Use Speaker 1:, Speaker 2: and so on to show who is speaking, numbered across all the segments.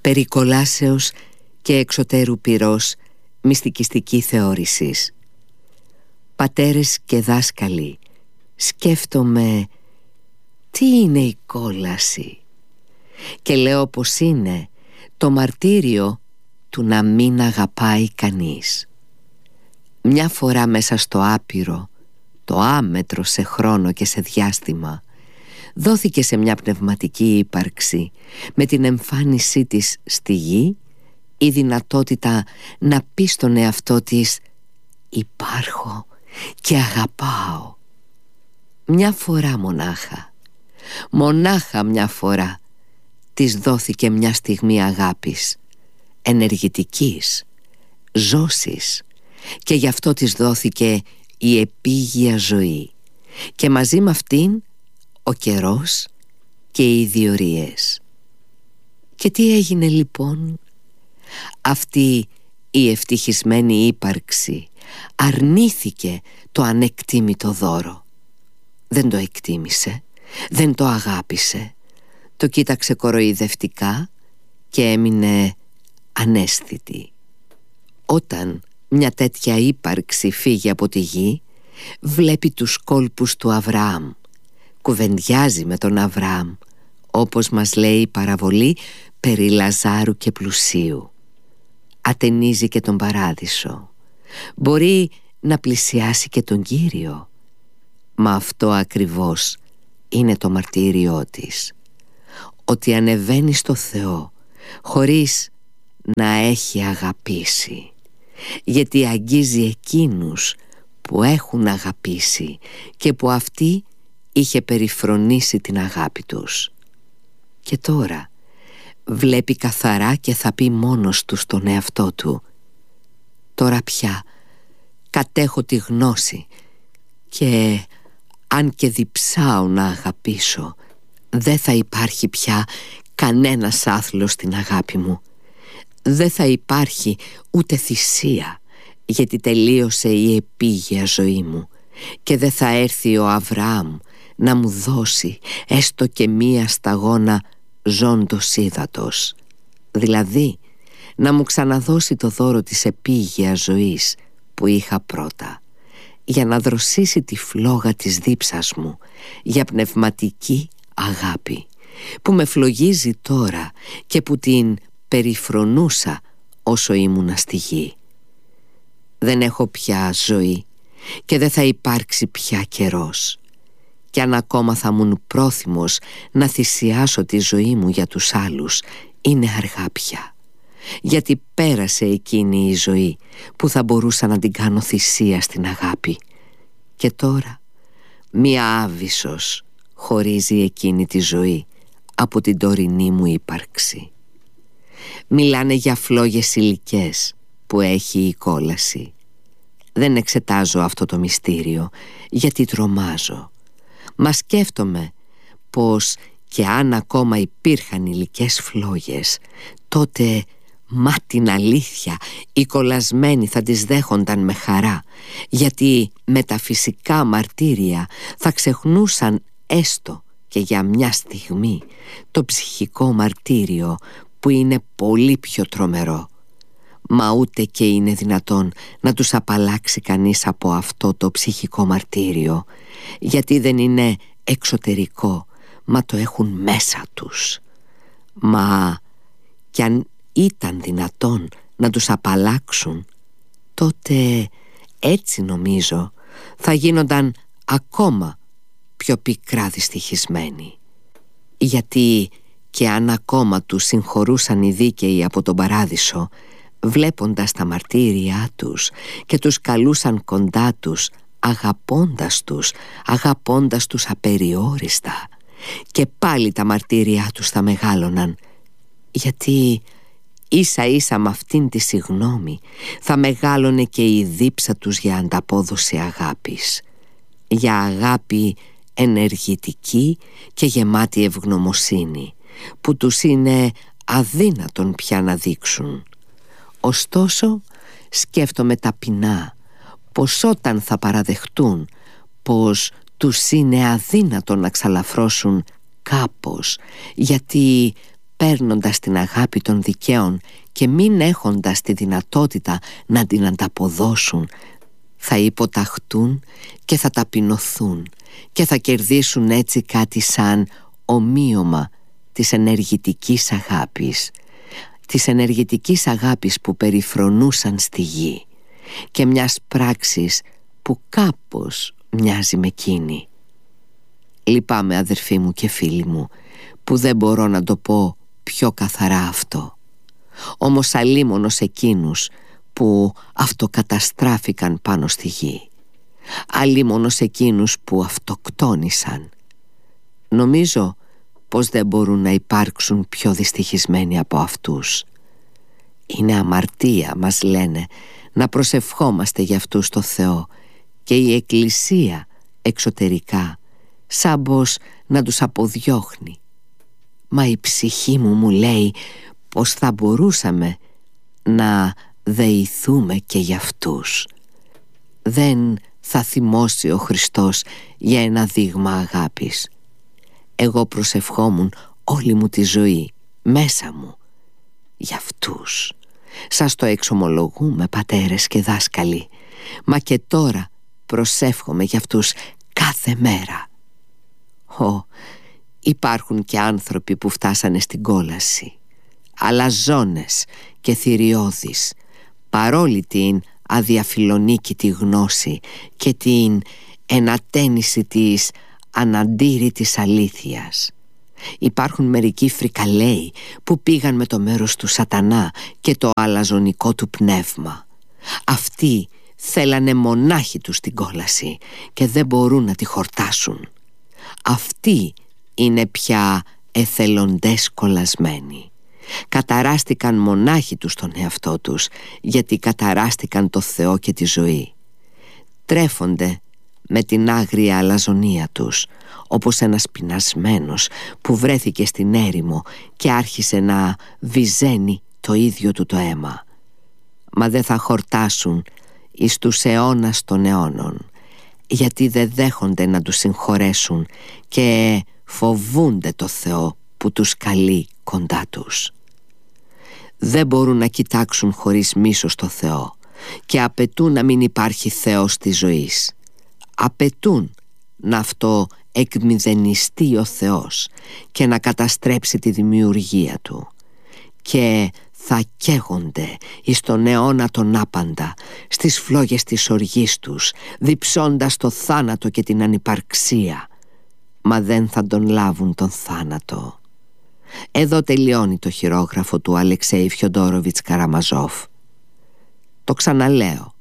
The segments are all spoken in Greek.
Speaker 1: περί κολάσεως και εξωτέρου πυρός μυστικιστική θεώρησης. Πατέρες και δάσκαλοι, σκέφτομαι τι είναι η κόλαση και λέω πως είναι το μαρτύριο του να μην αγαπάει κανείς. Μια φορά μέσα στο άπειρο, το άμετρο σε χρόνο και σε διάστημα, δόθηκε σε μια πνευματική ύπαρξη με την εμφάνισή της στη γη η δυνατότητα να πει στον εαυτό της «Υπάρχω και αγαπάω». Μια φορά μονάχα μια φορά της δόθηκε μια στιγμή αγάπης, ενεργητικής, ζώσης, και γι' αυτό της δόθηκε η επίγεια ζωή και μαζί με αυτήν ο καιρός και οι διορίες. Και τι έγινε λοιπόν? Αυτή η ευτυχισμένη ύπαρξη αρνήθηκε το ανεκτήμητο δώρο. Δεν το εκτίμησε, δεν το αγάπησε, το κοίταξε κοροϊδευτικά και έμεινε αναίσθητη. Όταν μια τέτοια ύπαρξη φύγει από τη γη, βλέπει τους κόλπους του Αβραάμ, κουβεντιάζει με τον Αβραάμ, όπως μας λέει η παραβολή περί Λαζάρου και πλουσίου. Ατενίζει και τον παράδεισο, μπορεί να πλησιάσει και τον Κύριο. Μα αυτό ακριβώς είναι το μαρτύριό της, ότι ανεβαίνει στο Θεό χωρίς να έχει αγαπήσει, γιατί αγγίζει εκείνους που έχουν αγαπήσει και που αυτή είχε περιφρονήσει την αγάπη τους. Και τώρα βλέπει καθαρά και θα πει μόνος του στον εαυτό του «Τώρα πια κατέχω τη γνώση και αν και διψάω να αγαπήσω, δεν θα υπάρχει πια κανένας άθλος στην αγάπη μου. Δεν θα υπάρχει ούτε θυσία, γιατί τελείωσε η επίγεια ζωή μου και δεν θα έρθει ο Αβραάμ να μου δώσει έστω και μία σταγόνα ζώντος ύδατος, δηλαδή να μου ξαναδώσει το δώρο της επίγειας ζωής που είχα πρώτα, για να δροσίσει τη φλόγα της δίψας μου για πνευματική αγάπη που με φλογίζει τώρα και που την περιφρονούσα όσο ήμουνα στη γη. Δεν έχω πια ζωή και δεν θα υπάρξει πια καιρός, κι αν ακόμα θα ήμουν πρόθυμος να θυσιάσω τη ζωή μου για τους άλλους, είναι αργά πια, γιατί πέρασε εκείνη η ζωή που θα μπορούσα να την κάνω θυσία στην αγάπη. Και τώρα μία άβυσσος χωρίζει εκείνη τη ζωή από την τωρινή μου ύπαρξη. Μιλάνε για φλόγες υλικές που έχει η κόλαση. Δεν εξετάζω αυτό το μυστήριο, γιατί τρομάζω. Μα σκέφτομαι πως και αν ακόμα υπήρχαν υλικές φλόγες, τότε μα την αλήθεια οι κολλασμένοι θα τις δέχονταν με χαρά, γιατί με τα φυσικά μαρτύρια θα ξεχνούσαν έστω και για μια στιγμή το ψυχικό μαρτύριο που είναι πολύ πιο τρομερό. Μα ούτε και είναι δυνατόν να τους απαλλάξει κανείς από αυτό το ψυχικό μαρτύριο, γιατί δεν είναι εξωτερικό, μα το έχουν μέσα τους. Μα κι αν ήταν δυνατόν να τους απαλλάξουν, τότε έτσι νομίζω θα γίνονταν ακόμα πιο πικρά δυστυχισμένοι. Γιατί και αν ακόμα τους συγχωρούσαν οι δίκαιοι από τον παράδεισο, βλέποντας τα μαρτύρια τους και τους καλούσαν κοντά τους, αγαπώντας τους απεριόριστα, και πάλι τα μαρτύρια τους θα μεγάλωναν, γιατί ίσα ίσα με αυτήν τη συγνώμη θα μεγάλωνε και η δίψα τους για ανταπόδοση αγάπης, για αγάπη ενεργητική και γεμάτη ευγνωμοσύνη, που τους είναι αδύνατον πια να δείξουν. Ωστόσο σκέφτομαι ταπεινά πως όταν θα παραδεχτούν πως τους είναι αδύνατον να ξαλαφρώσουν κάπως, γιατί παίρνοντας την αγάπη των δικαίων και μην έχοντας τη δυνατότητα να την ανταποδώσουν, θα υποταχτούν και θα ταπεινωθούν και θα κερδίσουν έτσι κάτι σαν ομοίωμα της ενεργητικής αγάπης, της ενεργητικής αγάπης που περιφρονούσαν στη γη και μιας πράξης που κάπως μοιάζει με εκείνη. Λυπάμαι, αδερφοί μου και φίλοι μου, που δεν μπορώ να το πω πιο καθαρά αυτό. Όμως αλίμονος εκείνους που αυτοκαταστράφηκαν πάνω στη γη, αλίμονος εκείνους που αυτοκτόνησαν. Νομίζω πως δεν μπορούν να υπάρξουν πιο δυστυχισμένοι από αυτούς. Είναι αμαρτία, μας λένε, να προσευχόμαστε για αυτούς στο Θεό και η Εκκλησία εξωτερικά σάμπος να τους αποδιώχνει. Μα η ψυχή μου λέει πως θα μπορούσαμε να δεηθούμε και για αυτούς. Δεν θα θυμώσει ο Χριστός για ένα δείγμα αγάπης. Εγώ προσευχόμουν όλη μου τη ζωή μέσα μου για αυτούς. Σας το εξομολογούμε, πατέρες και δάσκαλοι, μα και τώρα προσεύχομαι για αυτούς κάθε μέρα. Υπάρχουν και άνθρωποι που φτάσανε στην κόλαση, αλαζόνες και θηριώδεις, παρόλη την αδιαφιλονίκητη γνώση και την ενατένιση της αναντήρητης αλήθειας. Υπάρχουν μερικοί φρικαλαίοι που πήγαν με το μέρος του σατανά και το αλαζονικό του πνεύμα. Αυτοί θέλανε μονάχοι τους την κόλαση και δεν μπορούν να τη χορτάσουν. Αυτοί είναι πια εθελοντές κολλασμένοι. Καταράστηκαν μονάχοι τους τον εαυτό τους, γιατί καταράστηκαν το Θεό και τη ζωή. Τρέφονται με την άγρια αλαζονία τους, όπως ένας πεινασμένος που βρέθηκε στην έρημο και άρχισε να βυζένει το ίδιο του το αίμα. Μα δεν θα χορτάσουν εις τους αιώνας των αιώνων, γιατί δεν δέχονται να τους συγχωρέσουν και φοβούνται το Θεό που τους καλεί κοντά τους. Δεν μπορούν να κοιτάξουν χωρίς μίσος το Θεό και απαιτούν να μην υπάρχει Θεός της ζωής. Απαιτούν να αυτό εκμηδενιστεί ο Θεός και να καταστρέψει τη δημιουργία του, και θα καίγονται εις τον αιώνα τον άπαντα, στις φλόγες της οργής τους, διψώντας το θάνατο και την ανυπαρξία, μα δεν θα τον λάβουν τον θάνατο. Εδώ τελειώνει το χειρόγραφο του Αλεξέη Φιοντόροβιτς Καραμαζόφ. Το ξαναλέω,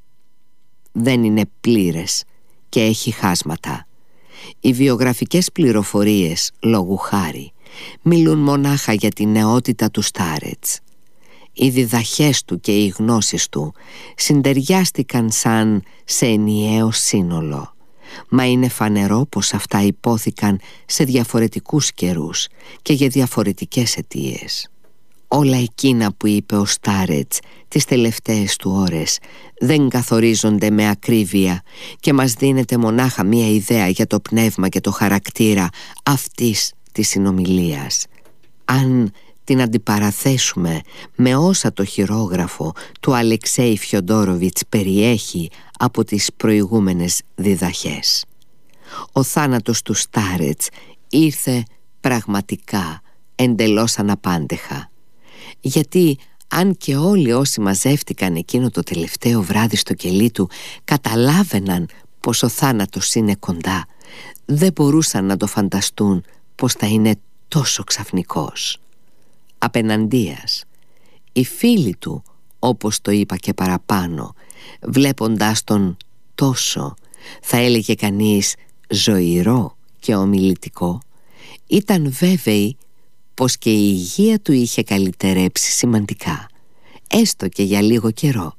Speaker 1: δεν είναι πλήρες και έχει χάσματα. Οι βιογραφικές πληροφορίες, λόγου χάρη, μιλούν μονάχα για την νεότητα του Στάρετς. Οι διδαχές του και οι γνώσεις του συντεριάστηκαν σαν σε ενιαίο σύνολο, μα είναι φανερό πως αυτά υπόθηκαν σε διαφορετικούς καιρούς και για διαφορετικές αιτίες. Όλα εκείνα που είπε ο Στάρετς τις τελευταίες του ώρες δεν καθορίζονται με ακρίβεια και μας δίνεται μονάχα μία ιδέα για το πνεύμα και το χαρακτήρα αυτής της συνομιλίας. Αν την αντιπαραθέσουμε με όσα το χειρόγραφο του Αλεξέη Φιοντόροβιτς περιέχει από τις προηγούμενες διδαχές, ο θάνατος του Στάρετς ήρθε πραγματικά εντελώς αναπάντεχα, γιατί αν και όλοι όσοι μαζεύτηκαν εκείνο το τελευταίο βράδυ στο κελί του καταλάβαιναν πως ο θάνατος είναι κοντά, δεν μπορούσαν να το φανταστούν πως θα είναι τόσο ξαφνικός. Απέναντίας, οι φίλοι του, όπως το είπα και παραπάνω, βλέποντάς τον τόσο, θα έλεγε κανείς, ζωηρό και ομιλητικό, ήταν βέβαιοι πως και η υγεία του είχε καλυτερέψει σημαντικά, έστω και για λίγο καιρό.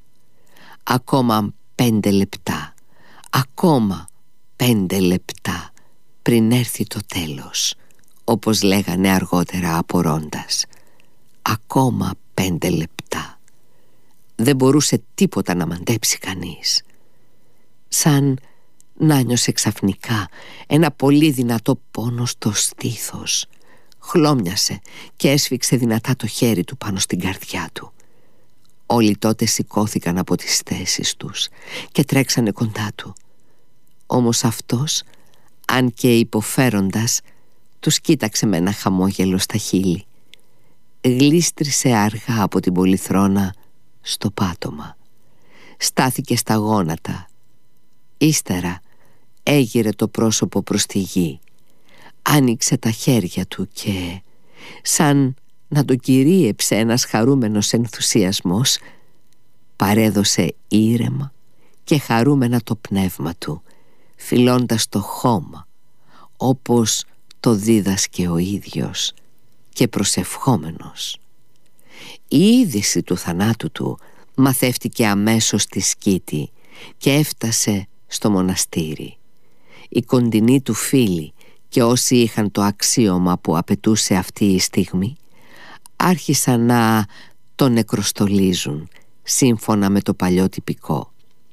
Speaker 1: Ακόμα 5 λεπτά, ακόμα 5 λεπτά πριν έρθει το τέλος, όπως λέγανε αργότερα απορώντας. Ακόμα 5 λεπτά. Δεν μπορούσε τίποτα να μαντέψει κανείς. Σαν να νιώσε ξαφνικά ένα πολύ δυνατό πόνο στο στήθος, χλώμιασε και έσφιξε δυνατά το χέρι του πάνω στην καρδιά του. Όλοι τότε σηκώθηκαν από τις θέσεις τους και τρέξανε κοντά του. Όμως αυτός, αν και υποφέροντας, τους κοίταξε με ένα χαμόγελο στα χείλη. Γλίστρισε αργά από την πολυθρόνα στο πάτωμα. Στάθηκε στα γόνατα. Ύστερα έγειρε το πρόσωπο προς τη γη. Άνοιξε τα χέρια του και, σαν να τον κυρίεψε ένας χαρούμενος ενθουσιασμός, παρέδωσε ήρεμα και χαρούμενα το πνεύμα του, φιλώντας το χώμα όπως το δίδασκε ο ίδιος και προσευχόμενος. Η είδηση του θανάτου του μαθεύτηκε αμέσως στη Σκήτη και έφτασε στο μοναστήρι. Οι κοντινοί του φίλοι και όσοι είχαν το αξίωμα που απαιτούσε αυτή η στιγμή άρχισαν να τον νεκροστολίζουν σύμφωνα με το παλιό τυπικό.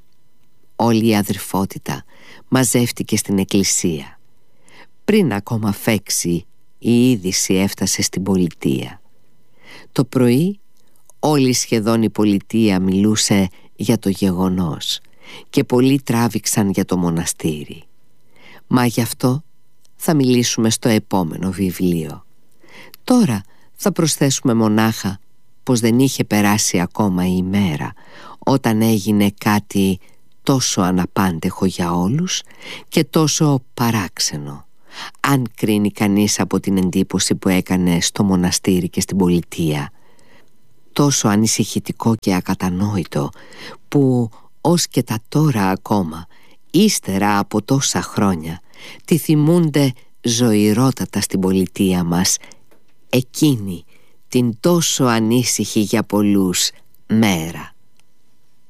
Speaker 1: Όλη η αδερφότητα μαζεύτηκε στην εκκλησία. Πριν ακόμα φέξει, η είδηση έφτασε στην πολιτεία. Το πρωί όλη σχεδόν η πολιτεία μιλούσε για το γεγονός και πολλοί τράβηξαν για το μοναστήρι. Μα γι' αυτό θα μιλήσουμε στο επόμενο βιβλίο. Τώρα θα προσθέσουμε μονάχα πως δεν είχε περάσει ακόμα η ημέρα όταν έγινε κάτι τόσο αναπάντεχο για όλους και τόσο παράξενο, αν κρίνει κανείς από την εντύπωση που έκανε στο μοναστήρι και στην πολιτεία. Τόσο ανησυχητικό και ακατανόητο που ως και τα τώρα ακόμα, ύστερα από τόσα χρόνια, τη θυμούνται ζωηρότατα στην πολιτεία μας εκείνη την τόσο ανήσυχη για πολλούς μέρα.